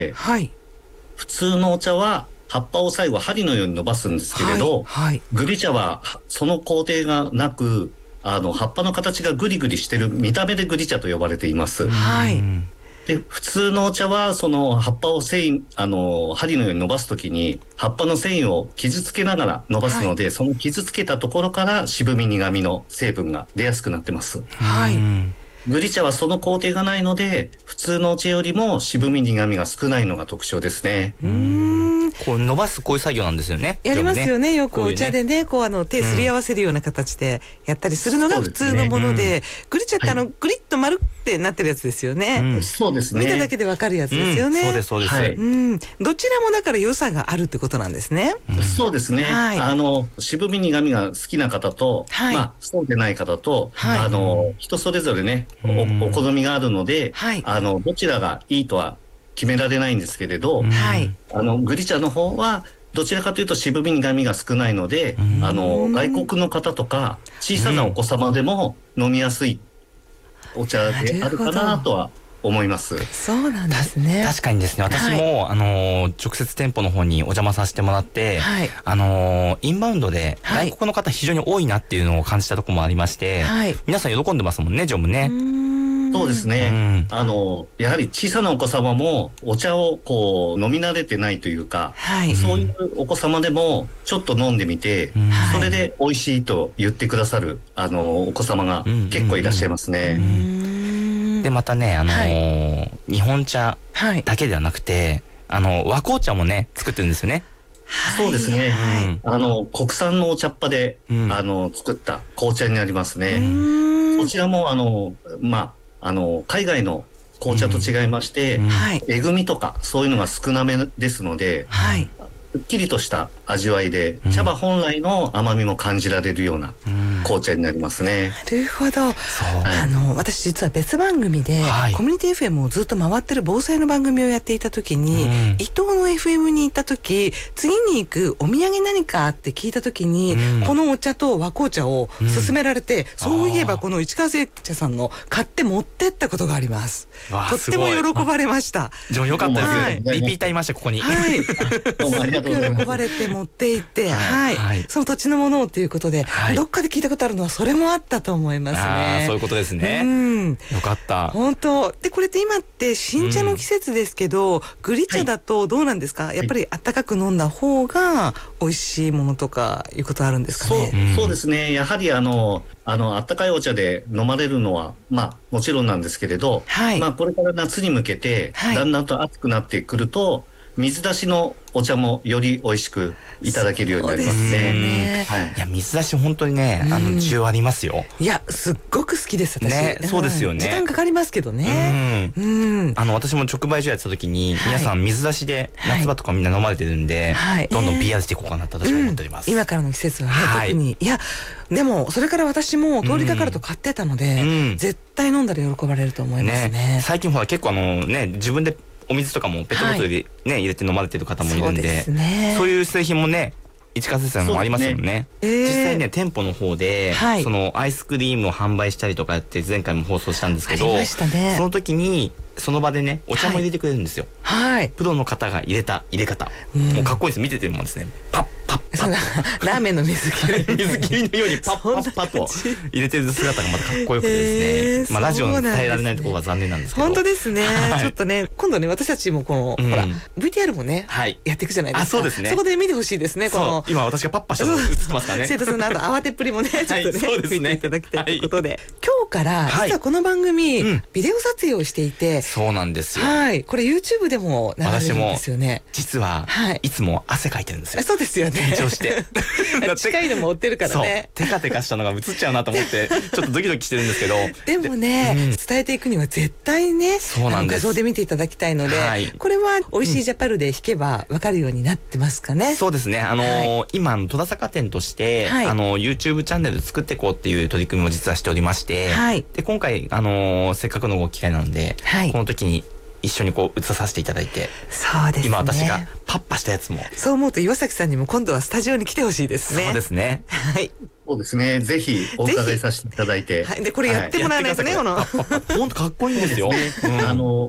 はい。 普通のお茶は葉っぱを最後針のように伸ばすんですけれど、 はい。 グリ茶はその工程がなく、葉っぱの形がグリグリしてる見た目でグリ茶と呼ばれています。 はい。 で、普通のお茶は、その葉っぱを針のように伸ばすときに、葉っぱの繊維を傷つけながら伸ばすので、その傷つけたところから渋み苦みの成分が出やすくなってます。 はい。 グリ茶はその工程がないので、普通のお茶よりも渋み苦みが少ないのが特徴ですね。 こう伸ばすこういう作業なんですよね。 やりますよね。よくお茶でね、手すり合わせるような形でやったりするのが普通のもので、グリ茶ってグリッと丸ってなってるやつですよね。 そうですね。 見ただけでわかるやつですよね。 そうです、そうです。 どちらもだから良さがあるってことなんですね。 そうですね。渋み苦みが好きな方と、そうでない方と、人それぞれね、お好みがあるので、どちらがいいとは決められないんですけれど、グリ茶の方はどちらかというと渋み苦みが少ないので、外国の方とか小さなお子様でも飲みやすいお茶であるかなとは思います。 そうなんですね。 確かにですね、私も、直接店舗の方にお邪魔させてもらって、インバウンドで外国の方非常に多いなっていうのを感じたところもありまして、皆さん喜んでますもんね、常務ね。 そうですね。やはり小さなお子様もお茶をこう飲み慣れてないというか、そういうお子様でもちょっと飲んでみて、それで美味しいと言ってくださるお子様が結構いらっしゃいますね。 で、またね、日本茶だけではなくて、和紅茶もね、作ってるんですよね。 そうですね。国産のお茶っ葉で、作った紅茶になりますね。こちらも、海外の紅茶と違いまして、えぐみとかそういうのが少なめですので、すっきりとした味わいで、茶葉本来の甘みも感じられるような紅茶になりますね。 なるほど。私実は別番組で、コミュニティ FM をずっと回ってる防災の番組をやっていた時に、伊東の FM に行った時、次に行くお土産何かって聞いた時に、このお茶と和紅茶を勧められて、そういえばこの市川製茶さんの買って持ってったことがあります。とっても喜ばれました。 よかったです。リピーターいました、ここに。 どうもありがとうございます。 喜ばれて持って行って、その土地のものをということで、どっかで聞いたことあるのはそれもあったと思いますね。 そういうことですね。よかった。 本当。で、これって今って新茶の季節ですけど、グリ茶だとどうなんですか？やっぱり温かく飲んだ方が美味しいものとかいうことあるんですかね？ そうですね。やはり温かいお茶で飲まれるのは、もちろんなんですけれど、これから夏に向けて、だんだんと暑くなってくると、水出しのお茶もより美味しくいただけるようになりますね。 いや、水出し本当にね、需要ありますよ。 いや、すっごく好きです、私。 ね、そうですよね。 時間かかりますけどね。 私も直売所やってた時に、皆さん水出しで夏場とかみんな飲まれてるんで、どんどん PR していこうかなと私は思っております。 今からの季節はね、特に。いや、でも、それから私も通りかかると買ってたので、絶対飲んだら喜ばれると思いますね。 最近ほら結構自分でお水とかもペットボトルでね、入れて飲まれてる方もいるんで、そういう製品もね、市川製茶もありますよね。実際ね、店舗の方で、そのアイスクリームを販売したりとかやって前回も放送したんですけど、その時に、その場でね、お茶も入れてくれるんですよ。プロの方が入れた入れ方。もうかっこいいです。見ててもですね、パッパッパッ。 ラーメンの水切り。 水切りのようにパッパッパッと入れてる姿がまたかっこよくてですね。ラジオに伝えられないところが残念なんですけど。 本当ですね。ちょっとね、今度ね、私たちもほら、VTR もね、やっていくじゃないですか。 そうですね。 そこで見てほしいですね、 今私がパッパしたの映ってますからね。 生徒さんの慌てっぷりもね、ちょっとね、見ていただきたいということで。今日から、実はこの番組、ビデオ撮影をしていて、 そうなんですよ。 これ YouTube でも流れるんですよね。 実は、いつも汗かいてるんですよ。 そうですよね。 緊張して。 近いのも追ってるからね。 テカテカしたのが映っちゃうなと思って、ちょっとドキドキしてるんですけど。 でもね、伝えていくには絶対ね、画像で見ていただきたいので、これは美味しいジャパルで弾けば分かるようになってますかね。 そうですね。今、戸田坂店として、YouTube チャンネル作っていこうっていう取り組みも実はしておりまして、で、今回、せっかくのご機会なので、この時に、一緒に映させていただいて。 そうですね。 今私がパッパしたやつも。 そう思うと岩崎さんにも今度はスタジオに来てほしいですね。 そうですね。 はい。 そうですね。ぜひお伺いさせていただいて。 で、これやってもらわないとね、 ほんとかっこいいんですよ。 お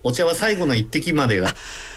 お茶は最後の一滴までが